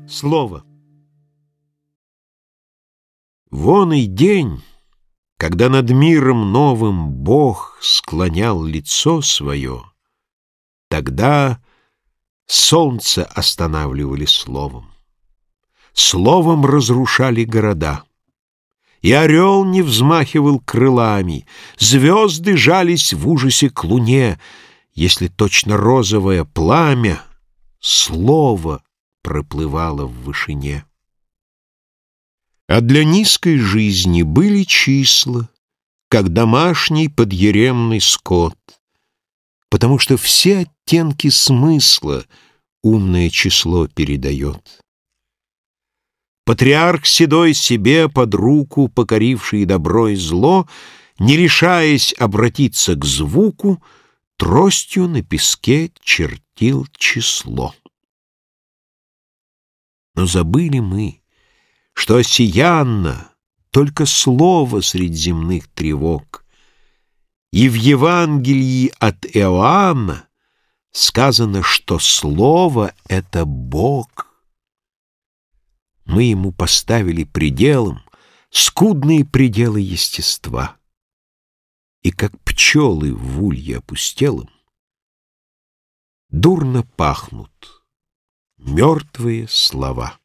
Слово. Вон и день, когда над миром новым Бог склонял лицо свое, тогда солнце останавливали словом. Словом разрушали города. И орел не взмахивал крылами, звезды жались в ужасе к луне, если точно розовое пламя слово проплывало в вышине. А для низкой жизни были числа, как домашний подъеремный скот, потому что все оттенки смысла умное число передает. Патриарх седой себе под руку, покоривший добро и зло, не решаясь обратиться к звуку, тростью на песке чертил число. Но забыли мы, что осиянно только слово средь земных тревог, и в Евангелии от Иоанна сказано, что слово — это Бог. Мы ему поставили пределом скудные пределы естества, и как пчелы в улье опустелом дурно пахнут мертвые слова.